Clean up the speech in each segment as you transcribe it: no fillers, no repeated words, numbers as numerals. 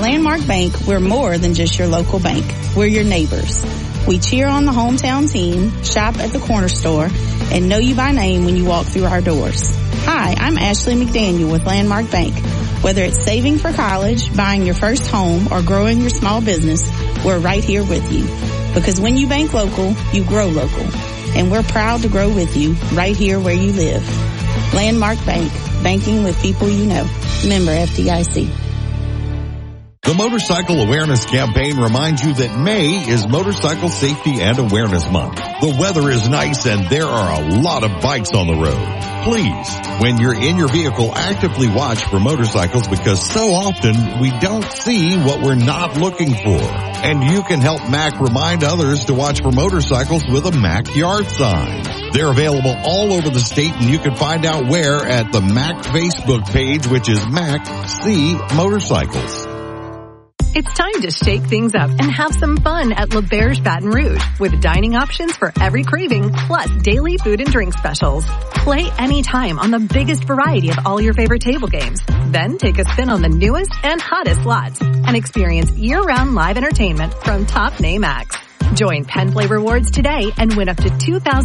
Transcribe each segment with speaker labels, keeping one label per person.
Speaker 1: Landmark Bank, we're more than just your local bank. We're your neighbors. We cheer on the hometown team, shop at the corner store, and know you by name when you walk through our doors. Hi, I'm Ashley McDaniel with Landmark Bank. Whether it's saving for college, buying your first home, or growing your small business, we're right here with you. Because when you bank local, you grow local. And we're proud to grow with you right here where you live. Landmark Bank, banking with people you know. Member FDIC.
Speaker 2: The Motorcycle Awareness Campaign reminds you that May is Motorcycle Safety and Awareness Month. The weather is nice and there are a lot of bikes on the road. Please, when you're in your vehicle, actively watch for motorcycles because so often we don't see what we're not looking for. And you can help MAC remind others to watch for motorcycles with a MAC yard sign. They're available all over the state and you can find out where at the MAC Facebook page, which is MAC C Motorcycles.
Speaker 3: It's time to shake things up and have some fun at L'Auberge Baton Rouge with dining options for every craving plus daily food and drink specials. Play anytime on the biggest variety of all your favorite table games. Then take a spin on the newest and hottest slots and experience year-round live entertainment from top name acts. Join Penn Play Rewards today and win up to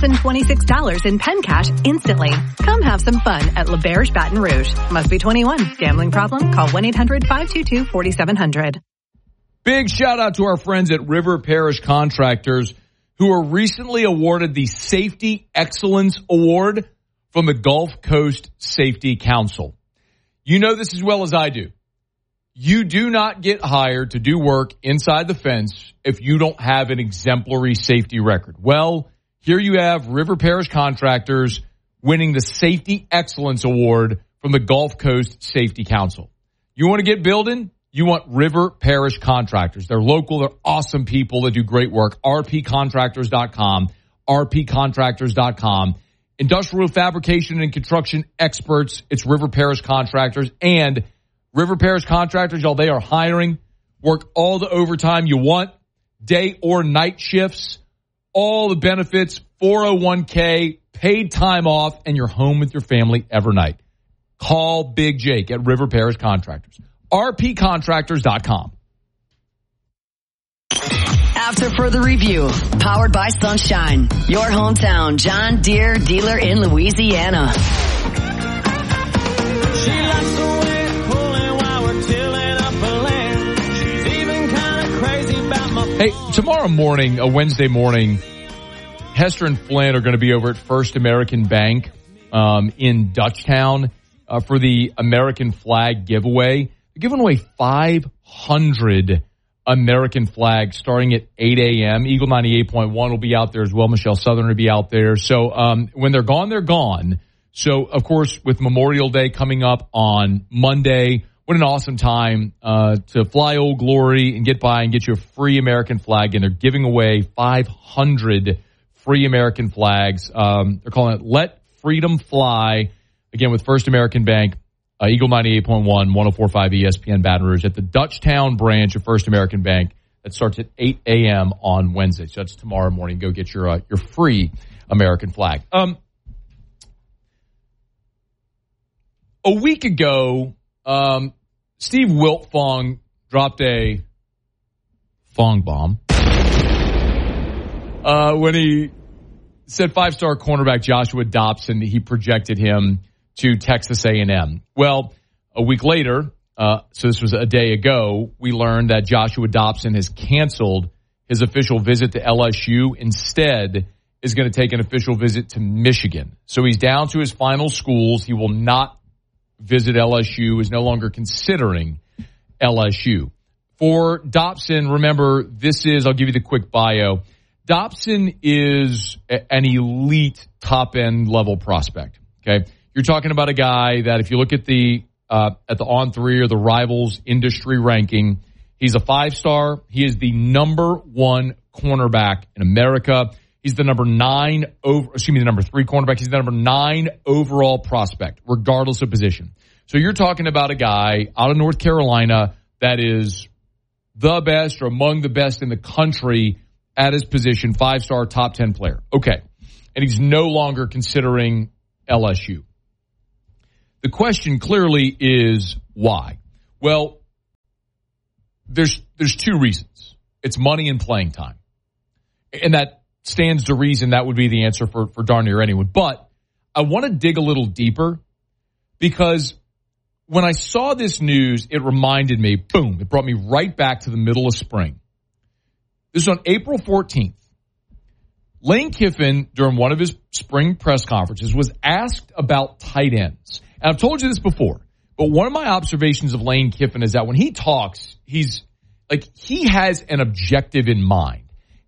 Speaker 3: $2,026 in Penn Cash instantly. Come have some fun at L'Auberge Baton Rouge. Must be 21. Gambling problem? Call 1-800-522-4700.
Speaker 4: Big shout out to our friends at River Parish Contractors who were recently awarded the Safety Excellence Award from the Gulf Coast Safety Council. You know this as well as I do. You do not get hired to do work inside the fence if you don't have an exemplary safety record. Well, here you have River Parish Contractors winning the Safety Excellence Award from the Gulf Coast Safety Council. You want to get building? You want River Parish Contractors. They're local. They're awesome people that do great work. rpcontractors.com, rpcontractors.com. Industrial fabrication and construction experts. It's River Parish Contractors. And River Parish Contractors, y'all, they are hiring. Work all the overtime you want, day or night shifts, all the benefits, 401k, paid time off, and you're home with your family every night. Call Big Jake at River Parish Contractors. rpcontractors.com.
Speaker 5: After further review, powered by Sunshine, your hometown John Deere dealer in Louisiana.
Speaker 6: She likes the way it's pulling while we're tilling up the land. She's even kind of crazy about my...
Speaker 4: Hey, tomorrow morning, a Wednesday morning, Hester and Flynn are going to be over at First American Bank in Dutchtown for the American flag giveaway. They're giving away 500 American flags starting at 8 a.m. Eagle 98.1 will be out there as well. Michelle Southern will be out there. So when they're gone, they're gone. So, of course, with Memorial Day coming up on Monday, what an awesome time to fly Old Glory and get by and get you a free American flag. And they're giving away 500 free American flags. They're calling it Let Freedom Fly, again, with First American Bank. Eagle 98.1, 104.5 ESPN Baton Rouge at the Dutchtown branch of First American Bank. That starts at 8 a.m. on Wednesday. So that's tomorrow morning. Go get your free American flag. A week ago, Steve Wiltfong dropped a Fong bomb when he said five-star cornerback Joshua Dobson, he projected him to Texas A&M. Well, a week later, so this was a day ago, we learned that Joshua Dobson has canceled his official visit to LSU. Instead, is going to take an official visit to Michigan. So he's down to his final schools. He will not visit LSU, is no longer considering LSU. For Dobson, remember, I'll give you the quick bio. Dobson is an elite top-end level prospect, okay? You're talking about a guy that if you look at the On3 or the Rivals industry ranking, he's a 5-star. He is the number 1 cornerback in America. He's the number 3 cornerback. He's the number 9 overall prospect, regardless of position. So you're talking about a guy out of North Carolina that is the best or among the best in the country at his position, 5-star, top 10 player. Okay. And he's no longer considering LSU. The question clearly is why? Well, there's two reasons. It's money and playing time. And that stands to reason that would be the answer for darn near anyone. But I want to dig a little deeper because when I saw this news, it reminded me, boom, it brought me right back to the middle of spring. This is on April 14th. Lane Kiffin, during one of his spring press conferences, was asked about tight ends. And I've told you this before, but one of my observations of Lane Kiffin is that when he talks, he has an objective in mind.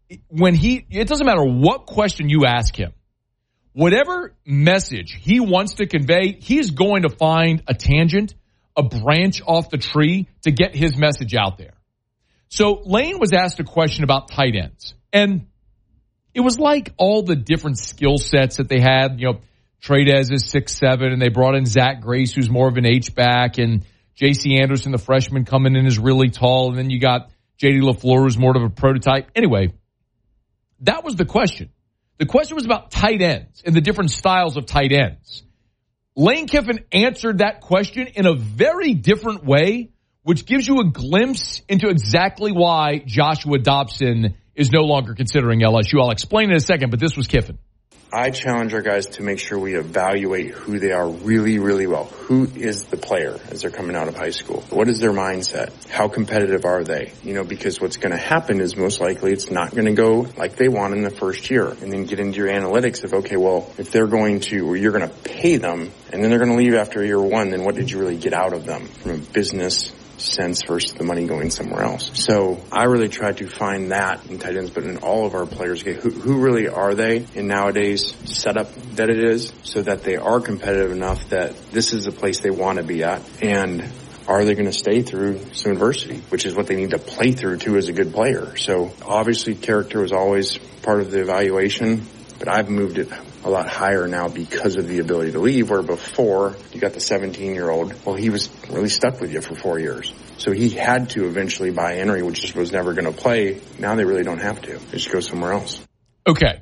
Speaker 4: It doesn't matter what question you ask him, whatever message he wants to convey, he's going to find a tangent, a branch off the tree to get his message out there. So Lane was asked a question about tight ends, and it was like all the different skill sets that they had. You know, Tradez is 6'7", and they brought in Zach Grace, who's more of an H-back, and J.C. Anderson, the freshman, coming in is really tall, and then you got J.D. LaFleur, who's more of a prototype. Anyway, that was the question. The question was about tight ends and the different styles of tight ends. Lane Kiffin answered that question in a very different way, which gives you a glimpse into exactly why Joshua Dobson is no longer considering LSU. I'll explain in a second, but this was Kiffin.
Speaker 7: I challenge our guys to make sure we evaluate who they are really, really well. Who is the player as they're coming out of high school? What is their mindset? How competitive are they? You know, because what's going to happen is most likely it's not going to go like they want in the first year. And then get into your analytics of, okay, well, if they're going to, or you're going to pay them, and then they're going to leave after year one, then what did you really get out of them from a business sense versus the money going somewhere else? So I really try to find that in tight ends, but in all of our players, okay, who really are they in nowadays setup that it is, so that they are competitive enough that this is the place they want to be at, and are they going to stay through some adversity, which is what they need to play through too as a good player. So obviously character was always part of the evaluation, but I've moved it a lot higher now because of the ability to leave, where before you got the 17-year-old, well, he was really stuck with you for 4 years. So he had to eventually buy Henry, which just was never going to play. Now they really don't have to. They just go somewhere else.
Speaker 4: Okay.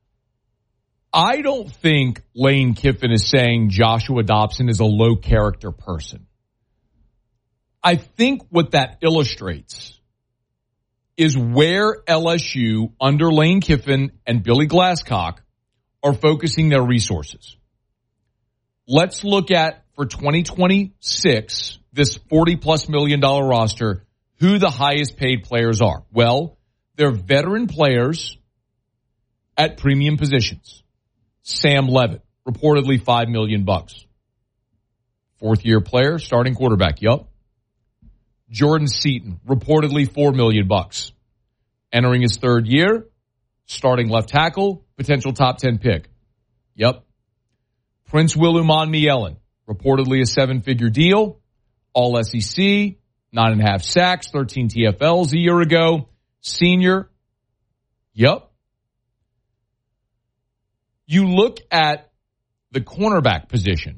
Speaker 4: I don't think Lane Kiffin is saying Joshua Dobson is a low character person. I think what that illustrates is where LSU under Lane Kiffin and Billy Glasscock are focusing their resources. Let's look at, for 2026, this $40+ million roster, who the highest paid players are. Well, they're veteran players at premium positions. Sam Levitt, reportedly $5 million. Fourth-year player, starting quarterback. Yup. Jordan Seaton, reportedly $4 million. Entering his third year, starting left tackle, potential top 10 pick. Yep. Prince Wiluman-Mielen, reportedly a 7-figure deal, all SEC, 9.5 sacks, 13 TFLs a year ago, senior. Yep. You look at the cornerback position.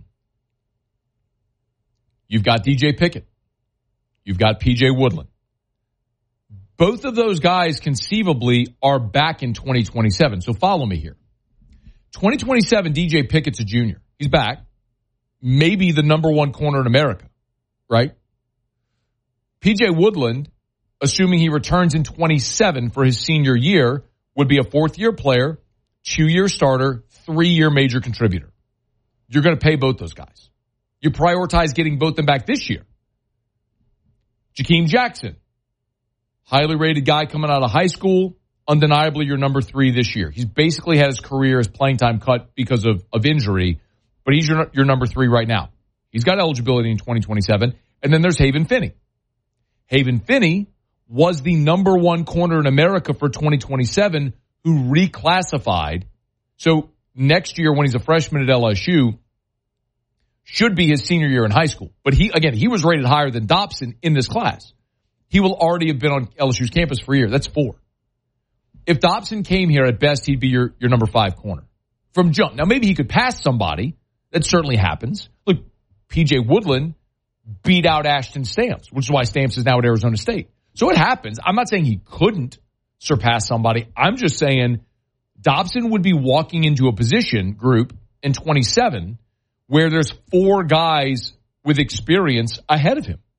Speaker 4: You've got DJ Pickett. You've got PJ Woodland. Both of those guys conceivably are back in 2027. So follow me here. 2027, DJ Pickett's a junior. He's back. Maybe the number one corner in America, right? PJ Woodland, assuming he returns in 27 for his senior year, would be a fourth-year player, 2-year starter, 3-year major contributor. You're going to pay both those guys. You prioritize getting both them back this year. Jakeem Jackson, highly rated guy coming out of high school, undeniably your number 3 this year. He's basically had his career, his playing time cut because of injury, but he's your number 3 right now. He's got eligibility in 2027. And then there's Haven Finney. Haven Finney was the number 1 corner in America for 2027 who reclassified. So next year when he's a freshman at LSU, should be his senior year in high school. But he was rated higher than Dobson in this class. He will already have been on LSU's campus for a year. That's 4. If Dobson came here, at best, he'd be your number 5 corner from jump. Now, maybe he could pass somebody. That certainly happens. Look, P.J. Woodland beat out Ashton Stamps, which is why Stamps is now at Arizona State. So it happens. I'm not saying he couldn't surpass somebody. I'm just saying Dobson would be walking into a position group in 27 where there's 4 guys with experience ahead of him.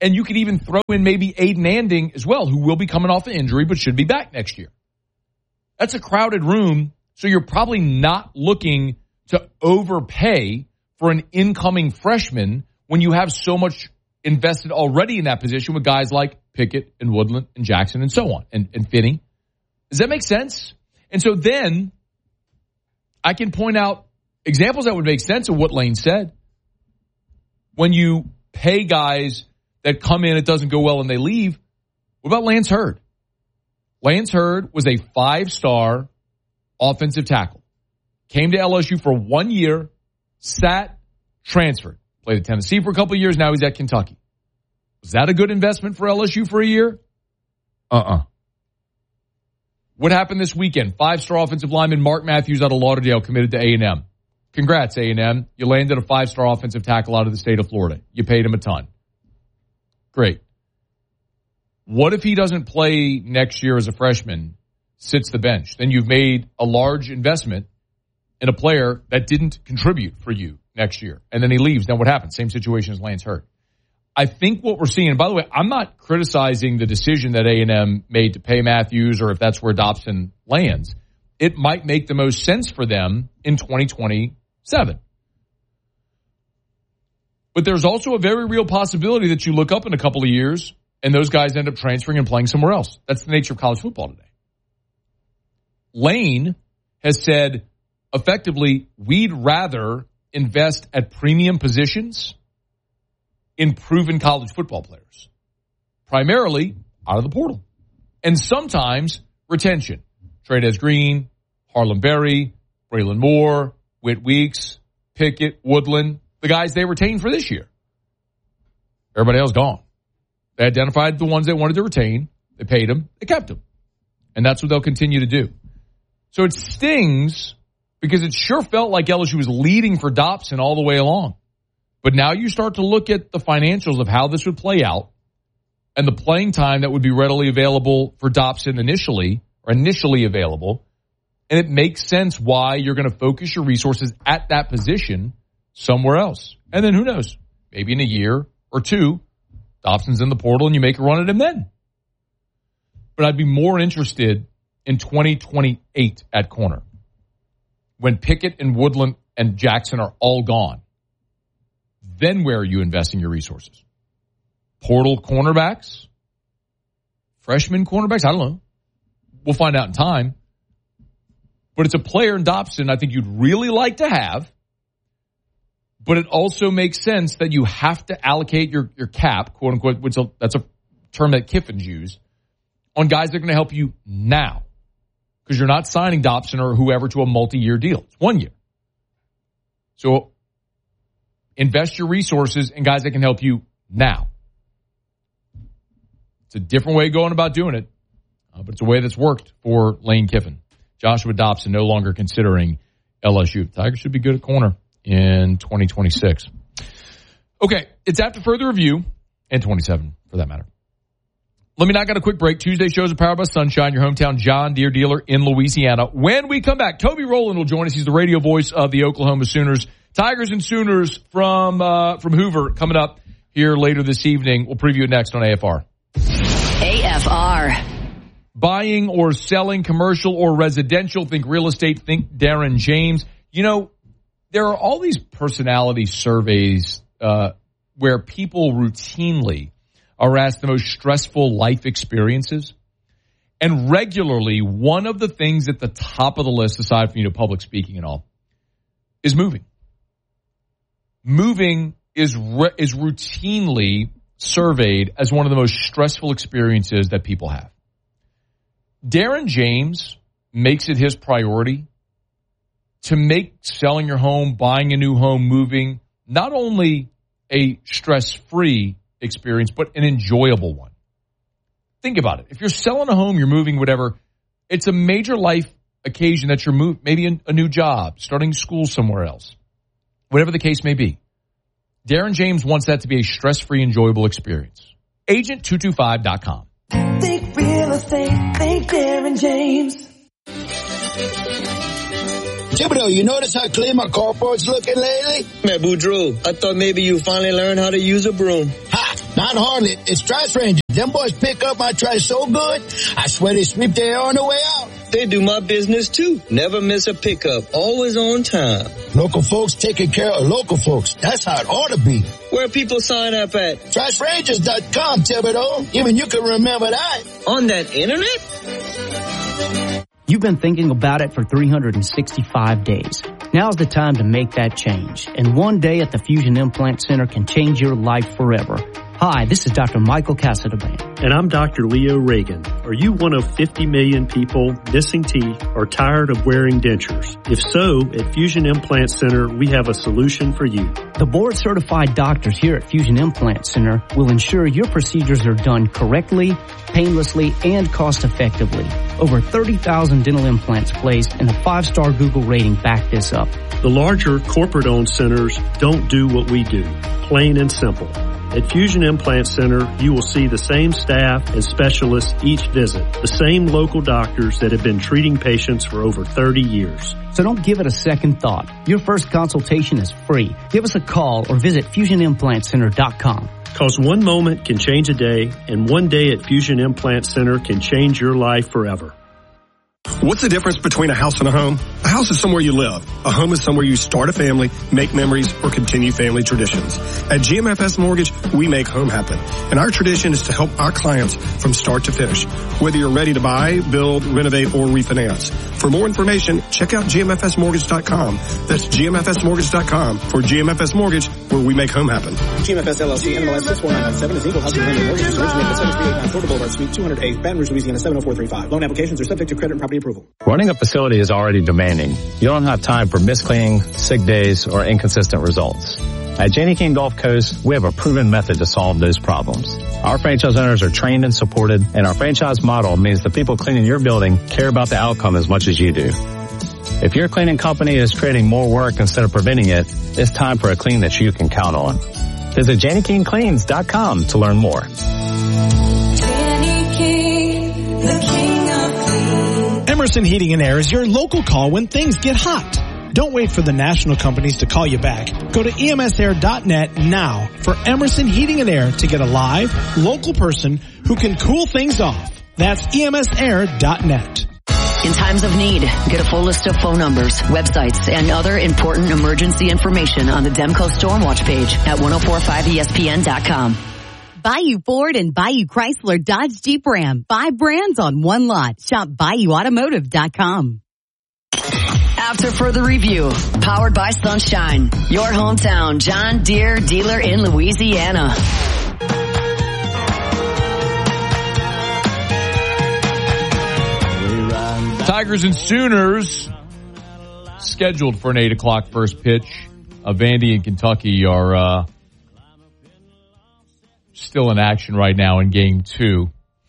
Speaker 4: And you could even throw in maybe Aiden Anding as well, who will be coming off an injury but should be back next year. That's a crowded room, so you're probably not looking to overpay for an incoming freshman when you have so much invested already in that position with guys like Pickett and Woodland and Jackson and so on, and Finney. Does that make sense? And so then I can point out examples that would make sense of what Lane said. When you pay guys that come in, it doesn't go well, and they leave, what about Lance Hurd? Lance Hurd was a 5-star offensive tackle. Came to LSU for 1 year, sat, transferred. Played at Tennessee for a couple of years. Now he's at Kentucky. Was that a good investment for LSU for a year? What happened this weekend? 5-star offensive lineman Mark Matthews out of Lauderdale committed to A&M. Congrats, A&M. You landed a 5-star offensive tackle out of the state of Florida. You paid him a ton. Great. What if he doesn't play next year as a freshman, sits the bench? Then you've made a large investment in a player that didn't contribute for you next year. And then he leaves. Then what happens? Same situation as Lance Hurd. I think what we're seeing, and by the way, I'm not criticizing the decision that A&M made to pay Matthews or if that's where Dobson lands. It might make the most sense for them in 2027. But there's also a very real possibility that you look up in a couple of years and those guys end up transferring and playing somewhere else. That's the nature of college football today. Lane has said, effectively, we'd rather invest at premium positions in proven college football players, primarily out of the portal, and sometimes retention. Trey'Dez Green, Harlem Berry, Braylon Moore, Whit Weeks, Pickett, Woodland, the guys they retained for this year. Everybody else gone. They identified the ones they wanted to retain. They paid them. They kept them. And that's what they'll continue to do. So it stings because it sure felt like LSU was leading for Dobson all the way along. But now you start to look at the financials of how this would play out and the playing time that would be readily available for Dobson initially available. And it makes sense why you're going to focus your resources at that position somewhere else. And then who knows? Maybe in a year or two, Dobson's in the portal and you make a run at him then. But I'd be more interested in 2028 at corner when Pickett and Woodland and Jackson are all gone. Then where are you investing your resources? Portal cornerbacks? Freshman cornerbacks? I don't know. We'll find out in time. But it's a player in Dobson I think you'd really like to have. But it also makes sense that you have to allocate your cap, quote unquote, which that's a term that Kiffin's used, on guys that are going to help you now. Because you're not signing Dobson or whoever to a multi-year deal. It's 1 year. So invest your resources in guys that can help you now. It's a different way of going about doing it, but it's a way that's worked for Lane Kiffin. Joshua Dobson no longer considering LSU. Tigers should be good at corner in 2026. Okay, it's after further review, and 27 for that matter. Let me knock out a quick break. Tuesday shows are powered by Sunshine, your hometown John Deere dealer in Louisiana. When we come back, Toby Rowland will join us. He's the radio voice of the Oklahoma Sooners. Tigers and Sooners from Hoover coming up here later this evening. We'll preview it next on AFR.
Speaker 5: AFR.
Speaker 4: Buying or selling commercial or residential. Think real estate. Think Darren James. You know, there are all these personality surveys where people routinely are asked the most stressful life experiences. And regularly, one of the things at the top of the list, aside from, public speaking and all, is moving. Moving is routinely surveyed as one of the most stressful experiences that people have. Darren James makes it his priority to make selling your home, buying a new home, moving, not only a stress-free experience, but an enjoyable one. Think about it. If you're selling a home, you're moving, whatever, it's a major life occasion that you're moving, maybe a new job, starting school somewhere else, whatever the case may be. Darren James wants that to be a stress-free, enjoyable experience. Agent225.com.
Speaker 6: Think real estate, think Darren James.
Speaker 8: Thibodeau, you notice how clean my carport's looking lately?
Speaker 9: Man, Boudreaux, I thought maybe you finally learned how to use a broom.
Speaker 8: Ha! Not hardly. It's Trash Rangers. Them boys pick up my trash so good, I swear they sweep the air on the way out.
Speaker 9: They do my business too. Never miss a pickup. Always on time.
Speaker 8: Local folks taking care of local folks. That's how it ought to be.
Speaker 9: Where people sign up at?
Speaker 8: TrashRangers.com, Thibodeau. Even you can remember that.
Speaker 9: On that internet?
Speaker 10: You've been thinking about it for 365 days. Now's the time to make that change. And one day at the Fusion Implant Center can change your life forever. Hi, this is Dr. Michael Casadaband.
Speaker 11: And I'm Dr. Leo Reagan. Are you one of 50 million people missing teeth or tired of wearing dentures? If so, at Fusion Implant Center, we have a solution for you.
Speaker 10: The board-certified doctors here at Fusion Implant Center will ensure your procedures are done correctly, painlessly, and cost-effectively. Over 30,000 dental implants placed, and a 5-star Google rating back this up.
Speaker 11: The larger corporate-owned centers don't do what we do, plain and simple. At Fusion Implant Center, you will see the same staff and specialists each visit, the same local doctors that have been treating patients for over 30 years.
Speaker 10: So don't give it a second thought. Your first consultation is free. Give us a call or visit FusionImplantCenter.com.
Speaker 11: Because one moment can change a day, and one day at Fusion Implant Center can change your life forever.
Speaker 12: What's the difference between a house and a home? A house is somewhere you live. A home is somewhere you start a family, make memories, or continue family traditions. At GMFS Mortgage, we make home happen. And our tradition is to help our clients from start to finish, whether you're ready to buy, build, renovate, or refinance. For more information, check out GMFSmortgage.com. That's GMFSmortgage.com for GMFS Mortgage, where we make home happen.
Speaker 13: GMFS LLC, NMLS 64997 is Eagle Housing Lender Mortgages originated at 7389 Florida Boulevard, Suite 208, Baton Rouge, Louisiana 70435. Loan applications are subject to credit and property approval.
Speaker 14: Running a facility is already demanding. You don't have time for missed cleaning, sick days, or inconsistent results. At Janney King Gulf Coast, we have a proven method to solve those problems. Our franchise owners are trained and supported, and our franchise model means the people cleaning your building care about the outcome as much as you do. If your cleaning company is creating more work instead of preventing it, it's time for a clean that you can count on. Visit JannyKingCleans.com to learn more.
Speaker 15: Janney King, the king of clean.
Speaker 16: Emerson Heating and Air is your local call when things get hot. Don't wait for the national companies to call you back. Go to EMSair.net now for Emerson Heating and Air to get a live, local person who can cool things off. That's EMSair.net.
Speaker 5: In times of need, get a full list of phone numbers, websites, and other important emergency information on the Demco Stormwatch page at 1045ESPN.com.
Speaker 17: Bayou Ford and Bayou Chrysler Dodge Jeep Ram. 5 brands on one lot. Shop BayouAutomotive.com.
Speaker 5: After further review, powered by Sunshine, your hometown John Deere dealer in Louisiana.
Speaker 4: Tigers and Sooners scheduled for an 8 o'clock first pitch. Vandy and Kentucky are still in action right now in game 2.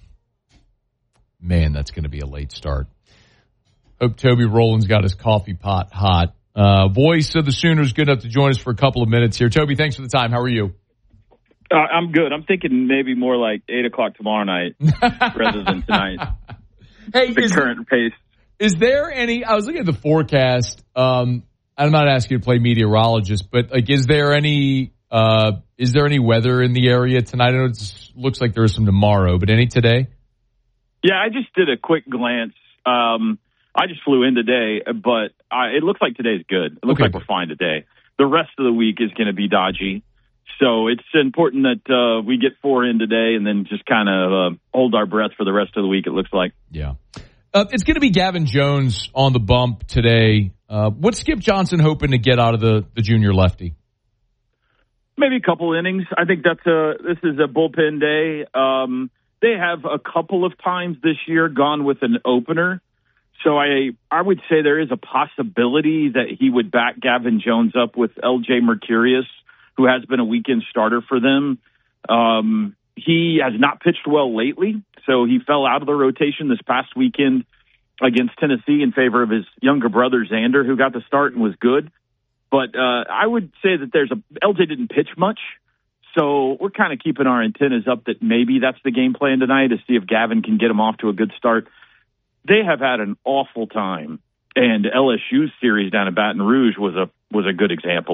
Speaker 4: Man, that's going to be a late start. Hope Toby Rowland's got his coffee pot hot. Voice of the Sooners, good enough to join us for a couple of minutes here. Toby, thanks for the time. How are you?
Speaker 18: I'm good. I'm thinking maybe more like 8 o'clock tomorrow night rather than tonight.
Speaker 4: Hey,
Speaker 18: the current pace.
Speaker 4: Is there any, I was looking at the forecast. I'm not asking you to play meteorologist, but like, is there any weather in the area tonight? I know it looks like there's some tomorrow, but any today?
Speaker 18: Yeah, I just did a quick glance. I just flew in today, but it looks like today's good. It looks like we're fine today. The rest of the week is going to be dodgy. So it's important that we get 4 in today and then just kind of hold our breath for the rest of the week, it looks like.
Speaker 4: Yeah. It's going to be Gavin Jones on the bump today. What's Skip Johnson hoping to get out of the junior lefty?
Speaker 18: Maybe a couple innings. I think this is a bullpen day. They have a couple of times this year gone with an opener. So I would say there is a possibility that he would back Gavin Jones up with L.J. Mercurius, who has been a weekend starter for them. He has not pitched well lately, so he fell out of the rotation this past weekend against Tennessee in favor of his younger brother, Xander, who got the start and was good. But I would say that LJ didn't pitch much, so we're kind of keeping our antennas up that maybe that's the game plan tonight, to see if Gavin can get him off to a good start. They have had an awful time, and LSU's series down in Baton Rouge was a good example.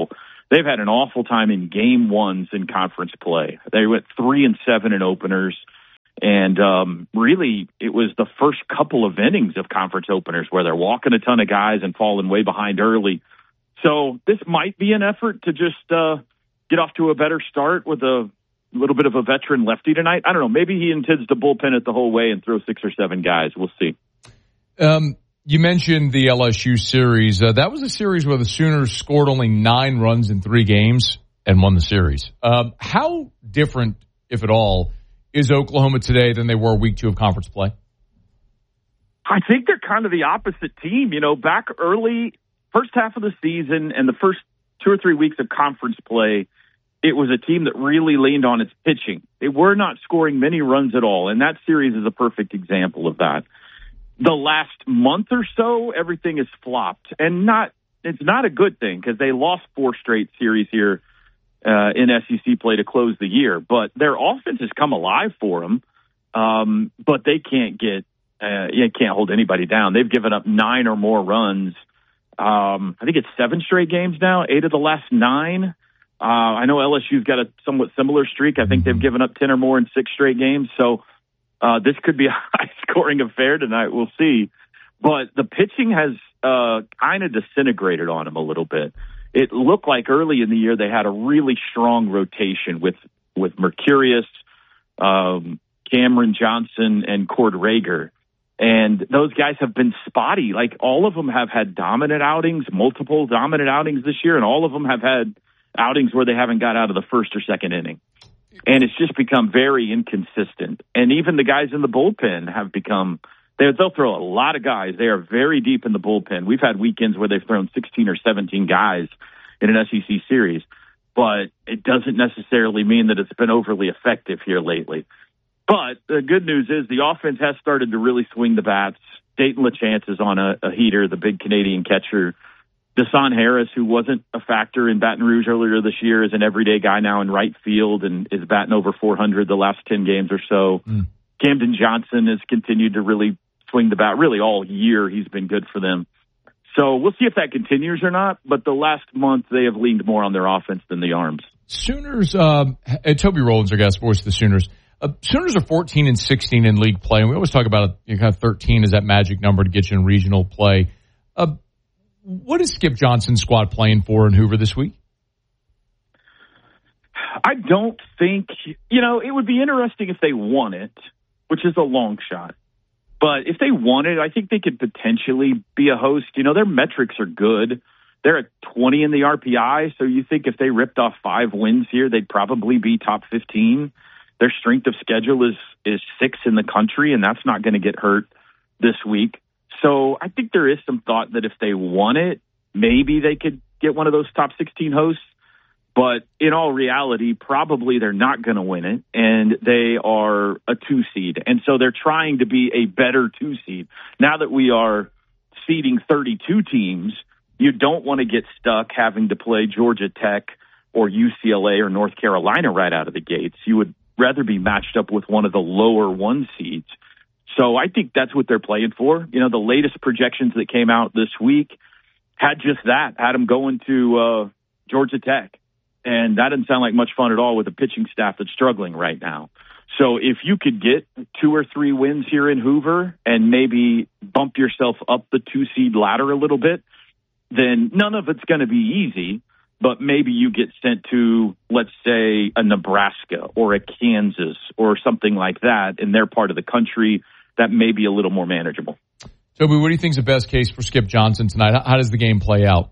Speaker 18: they've had an awful time in game ones in conference play. They went 3-7 in openers. And really, it was the first couple of innings of conference openers where they're walking a ton of guys and falling way behind early. So this might be an effort to just get off to a better start with a little bit of a veteran lefty tonight. I don't know. Maybe he intends to bullpen it the whole way and throw 6 or 7 guys. We'll see.
Speaker 4: You mentioned the LSU series. That was a series where the Sooners scored only 9 runs in 3 games and won the series. How different, if at all, is Oklahoma today than they were week 2 of conference play?
Speaker 18: I think they're kind of the opposite team. You know, back early, first half of the season and the first 2 or 3 weeks of conference play, it was a team that really leaned on its pitching. They were not scoring many runs at all, and that series is a perfect example of that. The last month or so, everything has flopped, and it's not a good thing because they lost 4 straight series here in SEC play to close the year, but their offense has come alive for them. But they can't can't hold anybody down. They've given up 9 or more runs. I think it's 7 straight games now, 8 of the last 9. I know LSU's got a somewhat similar streak. I think they've given up 10 or more in 6 straight games. So this could be a high-scoring affair tonight. We'll see. But the pitching has kind of disintegrated on them a little bit. It looked like early in the year they had a really strong rotation with Mercurius, Cameron Johnson, and Cord Rager. And those guys have been spotty. Like, all of them have had dominant outings, multiple dominant outings this year, and all of them have had outings where they haven't got out of the first or second inning. And it's just become very inconsistent. And even the guys in the bullpen have become... They'll throw a lot of guys. They are very deep in the bullpen. We've had weekends where they've thrown 16 or 17 guys in an SEC series, but it doesn't necessarily mean that it's been overly effective here lately. But the good news is the offense has started to really swing the bats. Dayton LaChance is on a heater, the big Canadian catcher. Deshaun Harris, who wasn't a factor in Baton Rouge earlier this year, is an everyday guy now in right field and is batting over 400 the last 10 games or so. Camden Johnson has continued to really swing the bat really all year. He's been good for them. So we'll see if that continues or not. But the last month, they have leaned more on their offense than the arms.
Speaker 4: Sooners, Toby Rowland's our guest, voice of the Sooners. Sooners are 14-16 in league play. And we always talk about kind of 13 is that magic number to get you in regional play. What is Skip Johnson's squad playing for in Hoover this week?
Speaker 18: I don't think, it would be interesting if they won it, which is a long shot. But if they wanted, I think they could potentially be a host. Their metrics are good. They're at 20 in the RPI, so you think if they ripped off 5 wins here, they'd probably be top 15. Their strength of schedule is 6 in the country, and that's not going to get hurt this week. So I think there is some thought that if they won it, maybe they could get one of those top 16 hosts. But in all reality, probably they're not going to win it, and they are a 2 seed. And so they're trying to be a better 2 seed. Now that we are seeding 32 teams, you don't want to get stuck having to play Georgia Tech or UCLA or North Carolina right out of the gates. You would rather be matched up with one of the lower 1 seeds. So I think that's what they're playing for. The latest projections that came out this week had just that, had them going to Georgia Tech. And that doesn't sound like much fun at all with a pitching staff that's struggling right now. So if you could get 2 or 3 wins here in Hoover and maybe bump yourself up the 2 seed ladder a little bit, then none of it's going to be easy, but maybe you get sent to, let's say, a Nebraska or a Kansas or something like that in their part of the country that may be a little more manageable.
Speaker 4: Toby, what do you think is the best case for Skip Johnson tonight? How does the game play out?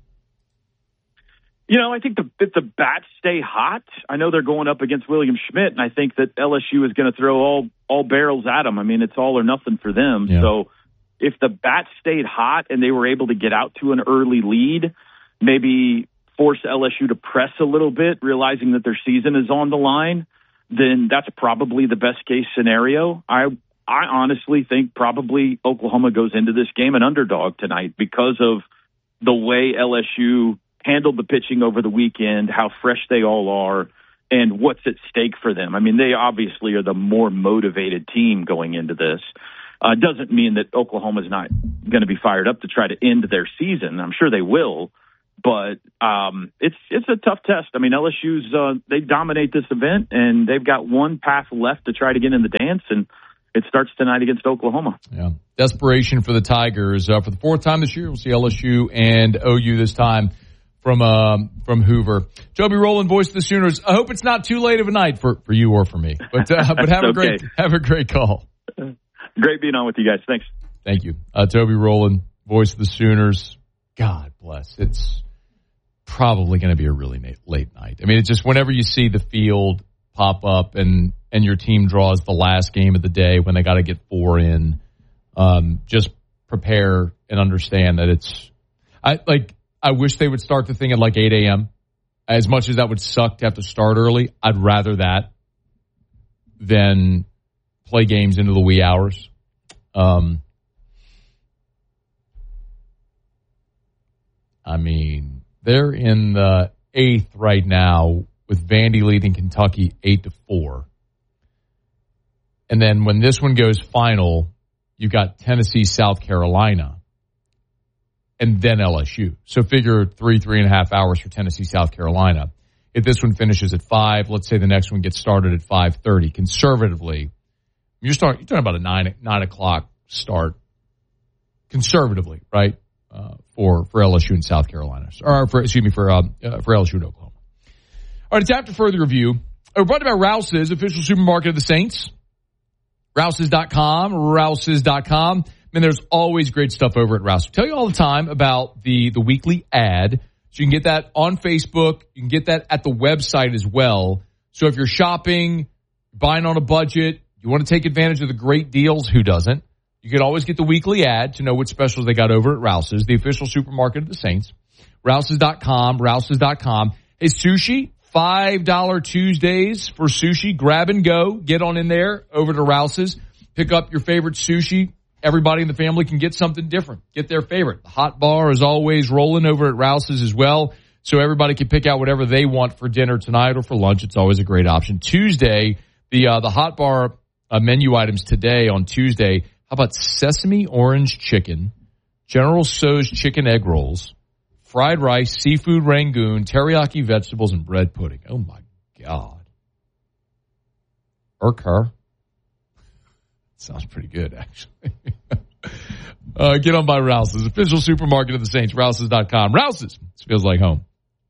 Speaker 18: I think if the bats stay hot, I know they're going up against William Schmidt, and I think that LSU is going to throw all barrels at them. I mean, it's all or nothing for them. Yeah. So if the bats stayed hot and they were able to get out to an early lead, maybe force LSU to press a little bit, realizing that their season is on the line, then that's probably the best case scenario. I honestly think probably Oklahoma goes into this game an underdog tonight because of the way LSU handled the pitching over the weekend, how fresh they all are, and what's at stake for them. I mean, they obviously are the more motivated team going into this. Doesn't mean that Oklahoma's not going to be fired up to try to end their season. I'm sure they will, But it's a tough test. I mean, LSU's they dominate this event, and they've got one path left to try to get in the dance, and it starts tonight against Oklahoma.
Speaker 4: Yeah, desperation for the Tigers. For the fourth time this year, we'll see LSU and OU this time from Hoover. Toby Rowland, voice of the Sooners. I hope it's not too late of a night for you or for me, but have a great call.
Speaker 18: Great being on with you guys. Thanks.
Speaker 4: Thank you, Toby Rowland, voice of the Sooners. God bless. It's probably going to be a really late night. I mean, it's just whenever you see the field pop up and your team draws the last game of the day when they got to get 4 in, just prepare and understand that I wish they would start the thing at like 8 a.m. As much as that would suck to have to start early, I'd rather that than play games into the wee hours. I mean, they're in the 8th right now with Vandy leading Kentucky 8-4. And then when this one goes final, you've got Tennessee, South Carolina, and then LSU. So figure 3.5 hours for Tennessee, South Carolina. If this one finishes at 5, let's say the next one gets started at 5:30. Conservatively, you're talking about a 9 o'clock start. Conservatively, right? For LSU and South Carolina, or for LSU and Oklahoma. All right, it's after further review. We're brought about Rouse's, official supermarket of the Saints. Rouse's.com. I mean, there's always great stuff over at Rouse's. I tell you all the time about the weekly ad. So you can get that on Facebook. You can get that at the website as well. So if you're shopping, buying on a budget, you want to take advantage of the great deals, who doesn't? You could always get the weekly ad to know what specials they got over at Rouse's, the official supermarket of the Saints. Rouse's.com. Hey, sushi, $5 Tuesdays for sushi. Grab and go. Get on in there over to Rouse's. Pick up your favorite sushi. Everybody in the family can get something different. Get their favorite. The hot bar is always rolling over at Rouse's as well, so everybody can pick out whatever they want for dinner tonight or for lunch. It's always a great option. Tuesday, the hot bar menu items today on Tuesday. How about sesame orange chicken, General Tso's chicken egg rolls, fried rice, seafood rangoon, teriyaki vegetables, and bread pudding. Oh, my God. Her. Sounds pretty good, actually. Get on by Rouse's, official supermarket of the Saints, Rouse's.com. Rouse's, this feels like home.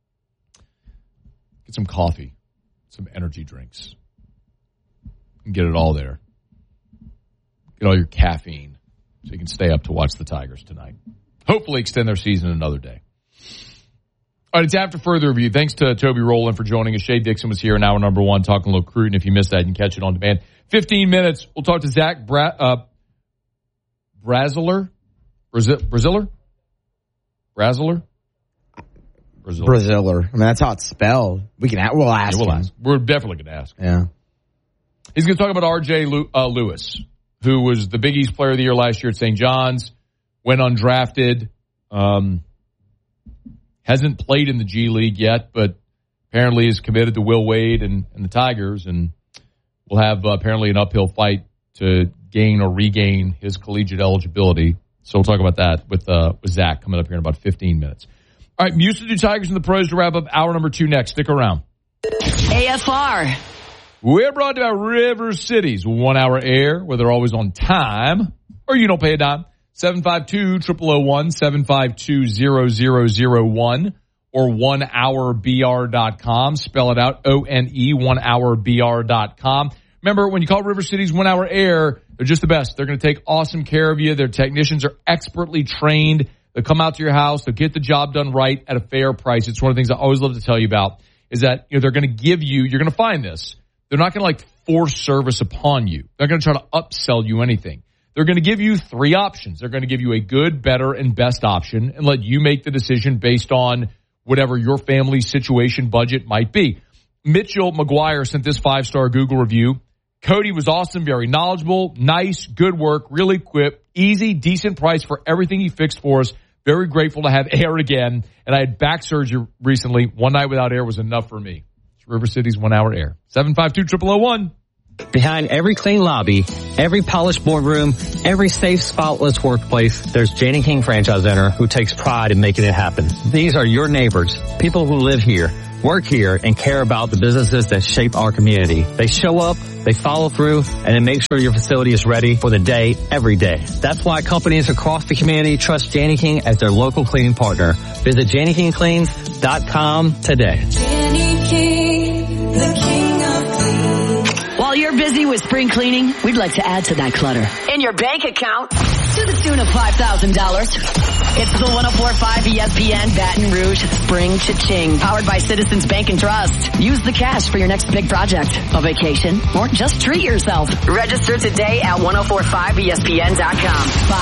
Speaker 4: Get some coffee, some energy drinks, and get it all there. Get all your caffeine so you can stay up to watch the Tigers tonight. Hopefully extend their season another day. All right, it's after further review. Thanks to Toby Rowland for joining us. Shay Dixon was here in hour number 1 talking a little Cruton. If you missed that, you can catch it on demand. 15 minutes. We'll talk to Zach Braziler. Braziler. I mean,
Speaker 19: that's how it's spelled. We'll ask him.
Speaker 4: We're definitely going to ask him.
Speaker 19: Yeah.
Speaker 4: He's going to talk about R.J. Lewis, who was the Big East Player of the Year last year at St. John's, went undrafted, hasn't played in the G League yet, but apparently is committed to Will Wade and the Tigers, and will have apparently an uphill fight to gain or regain his collegiate eligibility. So we'll talk about that with Zach coming up here in about 15 minutes. All right, Musadu Tigers and the Pros to wrap up hour number 2 next. Stick around.
Speaker 5: AFR.
Speaker 4: We're brought to you by River Cities 1 hour air, where they're always on time, or you don't pay a dime. 752-0001, 752-0001, or 1hourbr.com. Spell it out, O-N-E, 1hourbr.com. Remember, when you call River Cities 1 hour air, they're just the best. They're going to take awesome care of you. Their technicians are expertly trained. They'll come out to your house. They'll get the job done right at a fair price. It's one of the things I always love to tell you about, is that they're going to give you, you're going to find this, they're not going to force service upon you. They're going to try to upsell you anything. They're going to give you 3 options. They're going to give you a good, better, and best option and let you make the decision based on whatever your family's situation budget might be. Mitchell McGuire sent this 5-star Google review. Cody was awesome, very knowledgeable, nice, good work, really equipped, easy, decent price for everything he fixed for us. Very grateful to have air again. And I had back surgery recently. One night without air was enough for me. It's River City's 1 hour air. 752-0001.
Speaker 14: Behind every clean lobby, every polished boardroom, every safe, spotless workplace, there's Janney King Franchise Center who takes pride in making it happen. These are your neighbors, people who live here, work here, and care about the businesses that shape our community. They show up, they follow through, and they make sure your facility is ready for the day, every day. That's why companies across the community trust Janney King as their local cleaning partner. Visit JanneyKingCleans.com today.
Speaker 15: Janney King, the king of clean.
Speaker 5: While you're busy with spring cleaning, we'd like to add to that clutter in your bank account to the tune of $5,000. It's the 104.5 ESPN Baton Rouge Spring Cha-Ching, powered by Citizens Bank and Trust. Use the cash for your next big project, a vacation, or just treat yourself. Register today at 1045ESPN.com.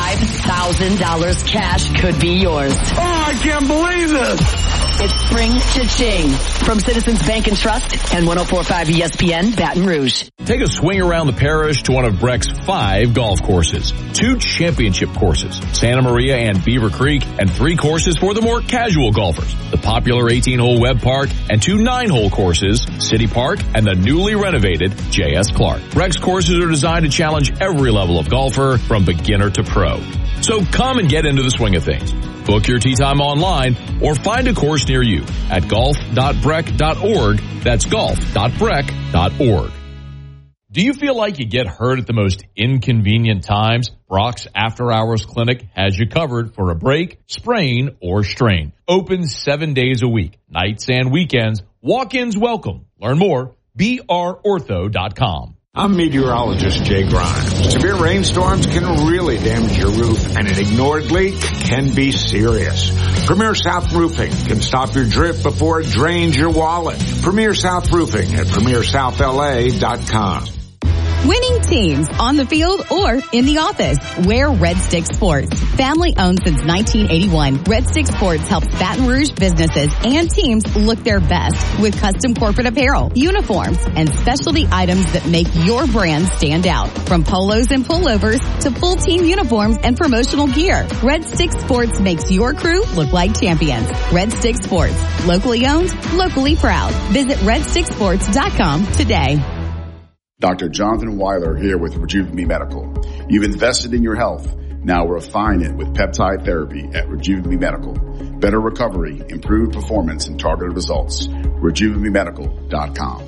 Speaker 5: $5,000 cash could be yours.
Speaker 6: Oh, I can't believe this.
Speaker 5: It's Spring Cha-Ching from Citizens Bank and Trust and 104.5 ESPN Baton Rouge.
Speaker 4: Take a swing around the parish to one of Breck's 5 golf courses. 2 championship courses, Santa Maria and Beaver Creek, and 3 courses for the more casual golfers. The popular 18-hole Webb Park and 2 9-hole courses, City Park and the newly renovated J.S. Clark. Breck's courses are designed to challenge every level of golfer from beginner to pro. So come and get into the swing of things. Book your tee time online or find a course near you at golf.breck.org. That's golf.breck.org. Do you feel like you get hurt at the most inconvenient times? Brock's After Hours Clinic has you covered for a break, sprain, or strain. Open 7 days a week, nights and weekends. Walk-ins welcome. Learn more, brortho.com.
Speaker 20: I'm meteorologist Jay Grimes. Severe rainstorms can really damage your roof, and an ignored leak can be serious. Premier South Roofing can stop your drip before it drains your wallet. Premier South Roofing at premierSouthLA.com.
Speaker 17: Winning teams on the field or in the office. Wear Red Stick Sports. Family owned since 1981. Red Stick Sports helps Baton Rouge businesses and teams look their best with custom corporate apparel, uniforms, and specialty items that make your brand stand out. From polos and pullovers to full team uniforms and promotional gear. Red Stick Sports makes your crew look like champions. Red Stick Sports. Locally owned, locally proud. Visit redsticksports.com today.
Speaker 21: Dr. Jonathan Weiler here with Rejuve Me Medical. You've invested in your health. Now refine it with peptide therapy at Rejuve Me Medical. Better recovery, improved performance, and targeted results. RejuveMeMedical.com.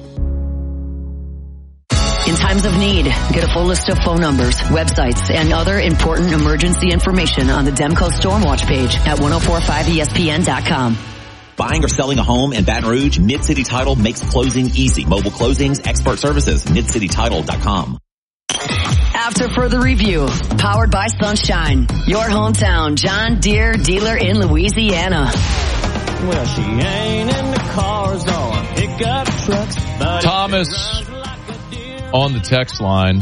Speaker 5: In times of need, get a full list of phone numbers, websites, and other important emergency information on the Demco Stormwatch page at 1045ESPN.com.
Speaker 22: Buying or selling a home in Baton Rouge, Mid-City Title makes closing easy. Mobile closings, expert services, MidCityTitle.com.
Speaker 5: After further review, powered by Sunshine, your hometown John Deere dealer in Louisiana.
Speaker 6: Well, she ain't in the cars or pickup trucks. But
Speaker 4: Thomas on the text line.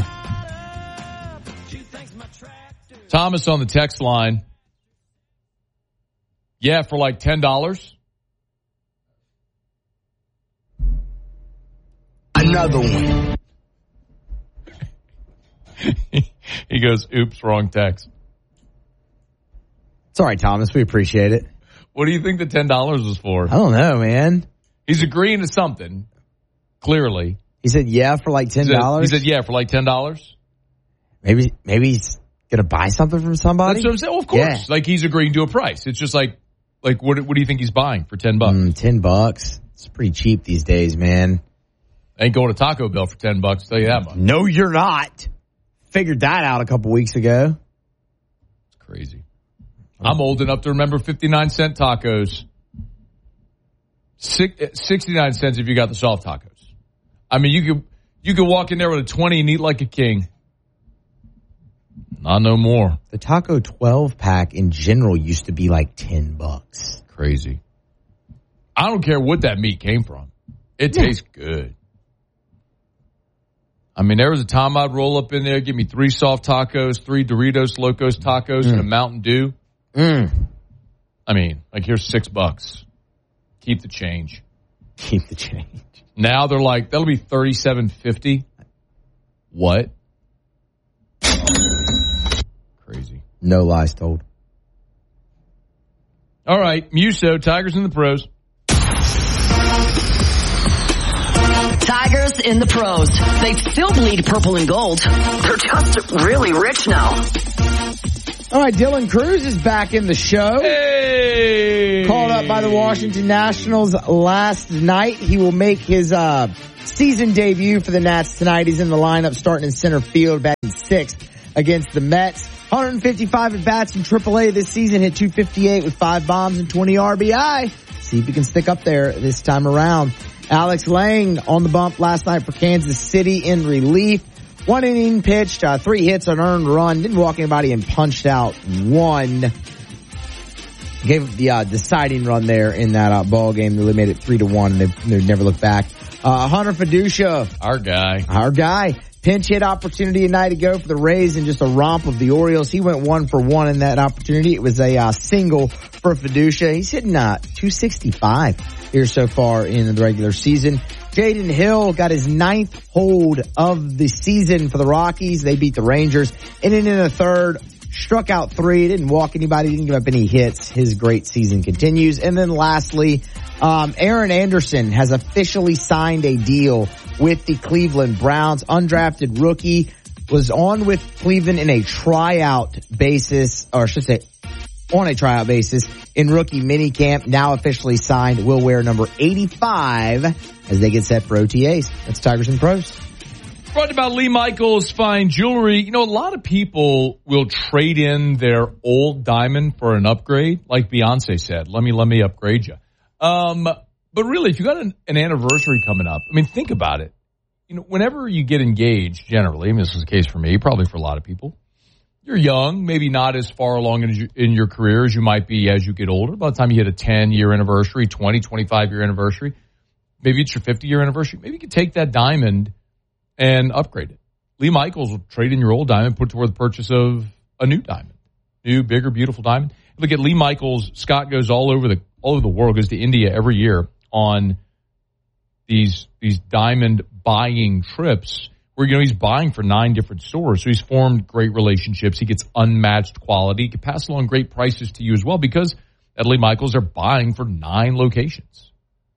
Speaker 4: Thomas on the text line. Yeah, for like $10.
Speaker 19: Another one.
Speaker 4: He goes, oops, wrong text.
Speaker 19: It's all right, Thomas. We appreciate it.
Speaker 4: What do you think the $10 was for?
Speaker 19: I don't know, man.
Speaker 4: He's agreeing to something, clearly.
Speaker 19: He said, yeah, for like $10.
Speaker 4: He said, yeah, for like $10.
Speaker 19: Maybe he's going to buy something from somebody?
Speaker 4: That's what I'm saying. Well, of course. Yeah. Like, he's agreeing to a price. It's just like what do you think he's buying for $10?
Speaker 19: $10. It's pretty cheap these days, man.
Speaker 4: Ain't going to Taco Bell for $10, I'll tell you that much.
Speaker 19: No, you're not. Figured that out a couple weeks ago.
Speaker 4: It's crazy. I'm old enough to remember 59-cent tacos. 69 cents if you got the soft tacos. I mean, you could walk in there with a 20 and eat like a king. Not no more.
Speaker 19: The Taco 12-pack in general used to be like $10.
Speaker 4: Crazy. I don't care what that meat came from. It tastes good. I mean, there was a time I'd roll up in there, give me 3 soft tacos, 3 Doritos Locos tacos, and a Mountain Dew. I mean, like, here's $6. Keep the change.
Speaker 19: Keep the change.
Speaker 4: Now they're like, that'll be $37.50. What? Crazy.
Speaker 19: No lies told.
Speaker 4: All right, Musso, Tigers in the pros.
Speaker 5: Tigers players in the pros. They still bleed purple and gold. They're just really rich now.
Speaker 1: All right, Dylan Cruz is back in the show.
Speaker 4: Hey!
Speaker 1: Called up by the Washington Nationals last night. He will make his season debut for the Nats tonight. He's in the lineup starting in center field, batting sixth against the Mets. 155 at-bats in AAA this season, hit .258 with 5 bombs and 20 RBI. See if he can stick up there this time around. Alex Lang on the bump last night for Kansas City in relief. 1 inning pitched, 3 hits, an earned run, didn't walk anybody and punched out 1. Gave the deciding run there in that ball game. They made it 3-1 and they never looked back. Hunter Fiducia.
Speaker 4: Our
Speaker 1: guy. Pinch hit opportunity a night ago for the Rays and just a romp of the Orioles. He went 1 for 1 in that opportunity. It was a single for Fiducia. He's hitting 265 here so far in the regular season. Jaden Hill got his 9th hold of the season for the Rockies. They beat the Rangers. Inning in the third, struck out 3, didn't walk anybody, didn't give up any hits. His great season continues. And then lastly, Aaron Anderson has officially signed a deal with the Cleveland Browns. Undrafted rookie, was on with Cleveland in a tryout basis, or I should say on a tryout basis in rookie minicamp. Now officially signed, will wear number 85 as they get set for OTAs. That's Tigers and Pros.
Speaker 4: Brought about Lee Michaels Fine Jewelry. You know, a lot of people will trade in their old diamond for an upgrade, like Beyonce said. Let me upgrade you. But really, if you got an anniversary coming up, I mean, think about it. You know, whenever you get engaged, generally, I mean, this is the case for me, probably for a lot of people, you're young, maybe not as far along in your career as you might be as you get older. By the time you hit a 10-year anniversary, 20, 25-year anniversary, maybe it's your 50-year anniversary, maybe you could take that diamond and upgrade it. Lee Michaels will trade in your old diamond, put it toward the purchase of a new diamond. New, bigger, beautiful diamond. Look at Lee Michaels. Scott goes all over the world, goes to India every year on these diamond buying trips where, you know, he's buying for 9 different stores. So he's formed great relationships. He gets unmatched quality. He can pass along great prices to you as well because at Lee Michaels, they're buying for 9 locations.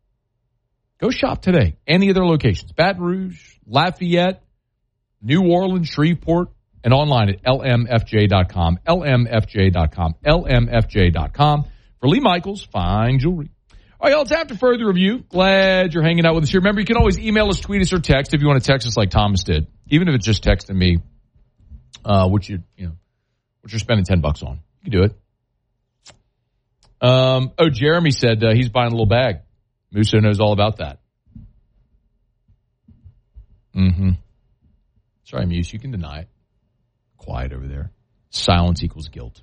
Speaker 4: Go shop today. Any of their locations. Baton Rouge, Lafayette, New Orleans, Shreveport, and online at lmfj.com. lmfj.com. lmfj.com. For Lee Michaels Fine Jewelry. All right, y'all, it's After Further Review. Glad you're hanging out with us here. Remember, you can always email us, tweet us, or text if you want to text us like Thomas did. Even if it's just texting me, what you're spending $10 on. You can do it. Jeremy said he's buying a little bag. Musso knows all about that. Mm-hmm. Sorry, Muse, you can deny it. Quiet over there. Silence equals guilt.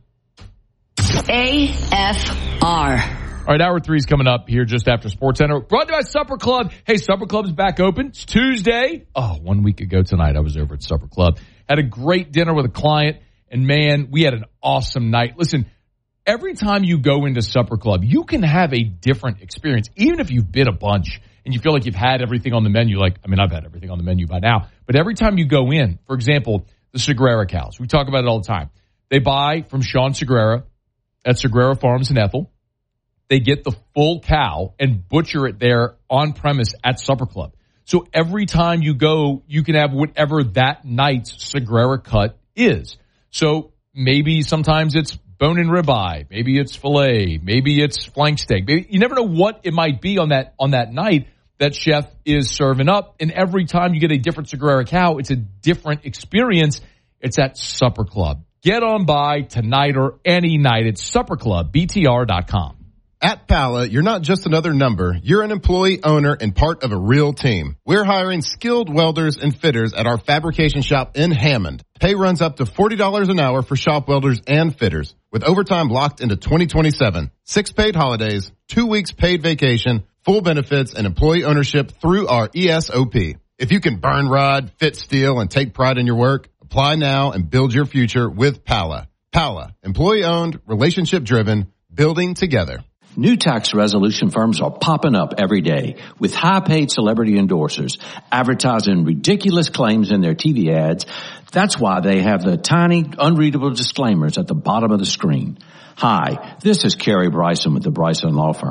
Speaker 5: AFR.
Speaker 4: All right, hour 3 is coming up here just after SportsCenter. Brought to you by Supper Club. Hey, Supper Club's back open. It's Tuesday. 1 week ago tonight, I was over at Supper Club. Had a great dinner with a client, and man, we had an awesome night. Listen, every time you go into Supper Club, you can have a different experience, even if you've been a bunch and you feel like you've had everything on the menu. I've had everything on the menu by now. But every time you go in, for example, the Segrera cows, we talk about it all the time. They buy from Sean Segrera at Segrera Farms in Ethel. They get the full cow and butcher it there on premise at Supper Club. So every time you go, you can have whatever that night's Segrera cut is. So maybe sometimes it's bone-in ribeye, maybe it's filet, maybe it's flank steak. Maybe, you never know what it might be on that night that chef is serving up. And every time you get a different Segrera cow, it's a different experience. It's at Supper Club. Get on by tonight or any night at supperclubbtr.com.
Speaker 2: At Pala, you're not just another number. You're an employee, owner, and part of a real team. We're hiring skilled welders and fitters at our fabrication shop in Hammond. Pay runs up to $40 an hour for shop welders and fitters, with overtime locked into 2027. 6 paid holidays, 2 weeks paid vacation, full benefits, and employee ownership through our ESOP. If you can burn rod, fit steel, and take pride in your work, apply now and build your future with Pala. Pala, employee-owned, relationship-driven, building together.
Speaker 23: New tax resolution firms are popping up every day with high-paid celebrity endorsers advertising ridiculous claims in their TV ads. That's why they have the tiny, unreadable disclaimers at the bottom of the screen. Hi, this is Kerry Bryson with the Bryson Law Firm.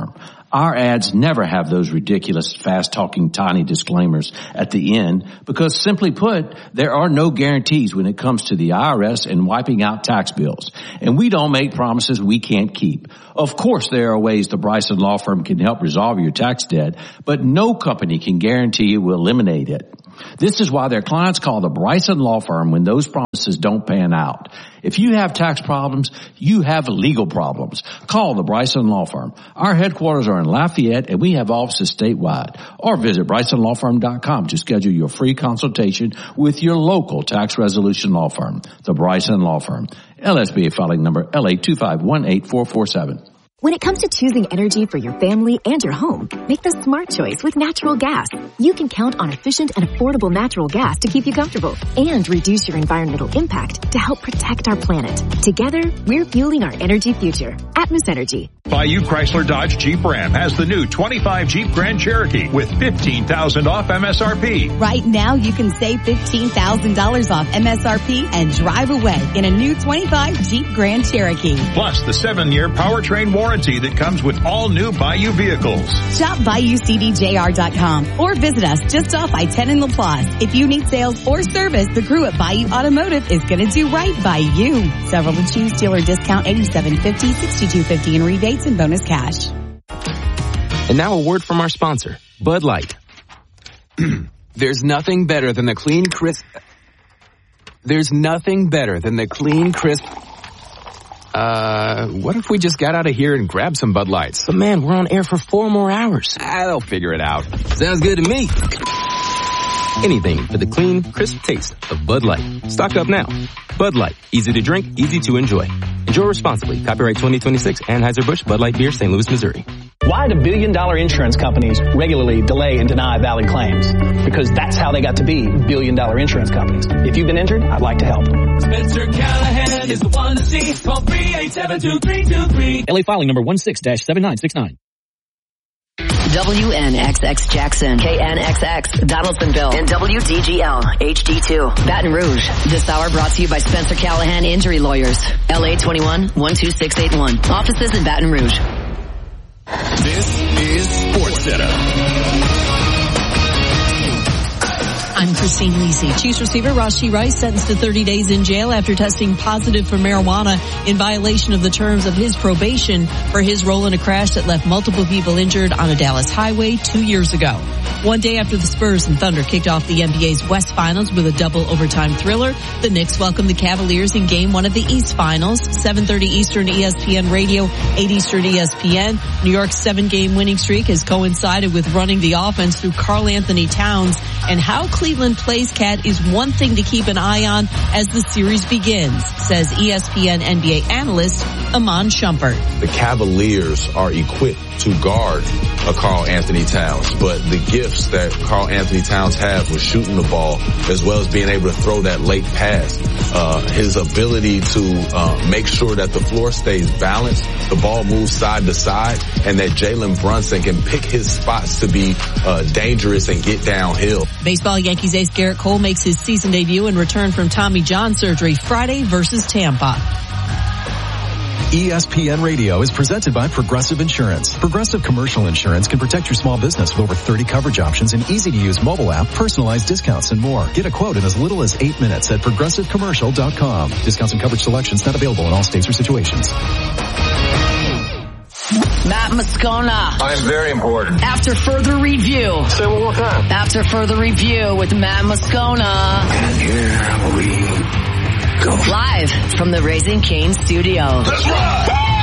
Speaker 23: Our ads never have those ridiculous, fast-talking, tiny disclaimers at the end because, simply put, there are no guarantees when it comes to the IRS and wiping out tax bills. And we don't make promises we can't keep. Of course, there are ways the Bryson Law Firm can help resolve your tax debt, but no company can guarantee it will eliminate it. This is why their clients call the Bryson Law Firm when those promises don't pan out. If you have tax problems, you have legal problems. Call the Bryson Law Firm. Our headquarters are in Lafayette, and we have offices statewide. Or visit BrysonLawFirm.com to schedule your free consultation with your local tax resolution law firm, the Bryson Law Firm. LSBA filing number LA2518447.
Speaker 3: When it comes to choosing energy for your family and your home, make the smart choice with natural gas. You can count on efficient and affordable natural gas to keep you comfortable and reduce your environmental impact to help protect our planet. Together, we're fueling our energy future. Atmos Energy.
Speaker 7: Bayou Chrysler Dodge Jeep Ram has the new 25 Jeep Grand Cherokee with $15,000 off MSRP.
Speaker 17: Right now, you can save $15,000 off MSRP and drive away in a new 25 Jeep Grand Cherokee.
Speaker 7: Plus the 7-year powertrain warranty that comes with all new Bayou vehicles.
Speaker 17: Shop BayouCDJR.com or visit us just off I-10 in LaPlace. If you need sales or service, the crew at Bayou Automotive is going to do right by you. Several to choose, dealer discount $87.50, $62.50 in rebates and bonus cash.
Speaker 8: And now a word from our sponsor, Bud Light. There's nothing better than the clean, crisp... what if we just got out of here and grabbed some Bud Lights?
Speaker 24: But man, we're on air for 4 more hours.
Speaker 8: They'll figure it out. Sounds good to me. Anything for the clean, crisp taste of Bud Light. Stock up now. Bud Light. Easy to drink, easy to enjoy. Enjoy responsibly. Copyright 2026 Anheuser-Busch Bud Light Beer, St. Louis, Missouri.
Speaker 25: Why do billion-dollar insurance companies regularly delay and deny valid claims? Because that's how they got to be billion-dollar insurance companies. If you've been injured, I'd like to help.
Speaker 6: Spencer Callahan is the one to see. Call 387-2323.
Speaker 26: LA filing number 16-7969.
Speaker 5: WNXX Jackson, KNXX Donaldsonville, and WDGL HD2 Baton Rouge. This hour brought to you by Spencer Callahan Injury Lawyers. LA 21-12681. Offices in Baton Rouge.
Speaker 27: This is SportsCenter.
Speaker 28: I'm Christine Lisi. Chiefs receiver Rashee Rice sentenced to 30 days in jail after testing positive for marijuana in violation of the terms of his probation for his role in a crash that left multiple people injured on a Dallas highway 2 years ago. One day after the Spurs and Thunder kicked off the NBA's West Finals with a double overtime thriller, the Knicks welcomed the Cavaliers in Game 1 of the East Finals. 7:30 Eastern ESPN Radio, 8 Eastern ESPN. New York's 7-game winning streak has coincided with running the offense through Karl Anthony Towns, and how Cleveland plays Cat is one thing to keep an eye on as the series begins, says ESPN NBA analyst Iman Shumpert.
Speaker 29: The Cavaliers are equipped to guard Karl Anthony Towns, but the gifts that Karl Anthony Towns have with shooting the ball as well as being able to throw that late pass, his ability to make sure that the floor stays balanced, the ball moves side to side, and that Jalen Brunson can pick his spots to be dangerous and get downhill.
Speaker 28: Baseball Yankees ace Garrett Cole makes his season debut and return from Tommy John surgery Friday versus Tampa.
Speaker 30: ESPN Radio is presented by Progressive Insurance. Progressive Commercial Insurance can protect your small business with over 30 coverage options, an easy-to-use mobile app, personalized discounts, and more. Get a quote in as little as 8 minutes at ProgressiveCommercial.com. Discounts and coverage selections not available in all states or situations.
Speaker 5: Matt Moscona.
Speaker 20: I'm very important.
Speaker 5: After further review.
Speaker 20: Say one more time.
Speaker 5: After further review with Matt Moscona.
Speaker 20: And here we go.
Speaker 5: Live from the Raising Cane studio.
Speaker 20: Let's ride!